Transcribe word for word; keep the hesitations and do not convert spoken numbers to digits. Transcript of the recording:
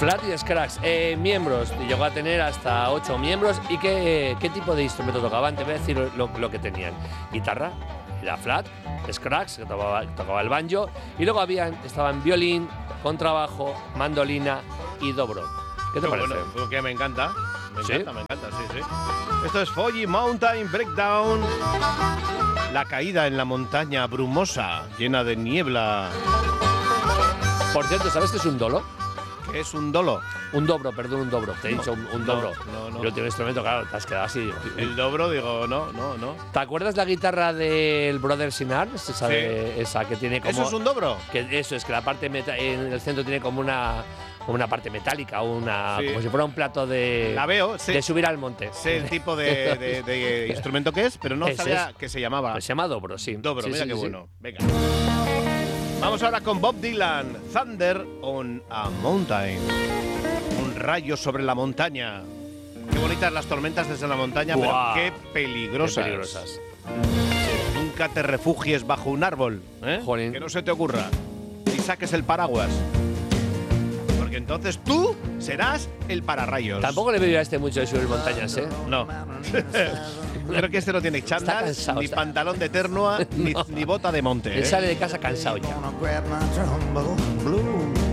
Flat y Scratch. Eh, miembros, llegó a tener hasta ocho miembros. ¿Y qué, qué tipo de instrumento tocaban? Te voy a decir lo, lo que tenían. Guitarra, era Flat, Scratch, que tocaba, tocaba el banjo. Y luego habían, estaban violín, contrabajo, mandolina y dobro. ¿Qué te Qué parece? Bueno, que me encanta. Me ¿Sí? encanta, me encanta, sí, sí. Esto es Foggy Mountain Breakdown. La caída en la montaña brumosa, llena de niebla. Por cierto, ¿sabes qué es un dolo? ¿Qué es un dolo? Un dobro, perdón, un dobro. Te he No, dicho un, un no, dobro. no, no. El último instrumento, claro, te has quedado así. El dobro, digo, no, no, no. ¿Te acuerdas la guitarra del Brothers in Arms? Esa, Sí. de- esa que tiene como… ¿Eso es un dobro? Que eso es, que la parte meta- en el centro tiene como una, como una parte metálica, una, Sí. como si fuera un plato de, La veo, sí. de subir al monte. Sé el tipo de, de- de instrumento que es, pero no Ese sabía es. que se llamaba Pues se llama dobro, sí. dobro. Sí, Mira sí, qué sí, bueno. Venga. Vamos ahora con Bob Dylan. Thunder on a Mountain. Un rayo sobre la montaña. Qué bonitas las tormentas desde la montaña, Buah. pero qué peligrosas. Qué peligrosas. Nunca te refugies bajo un árbol, ¿eh? Jolín. Que no se te ocurra. Y saques el paraguas. Porque entonces tú serás el pararrayos. Tampoco le veo yo a este mucho de subir montañas, ¿eh? No. Creo que este no tiene chándal, cansado, ni está- pantalón de ternua, ni, No. ni bota de monte. Él ¿eh? sale de casa cansado ya. Gonna grab my trouble blue.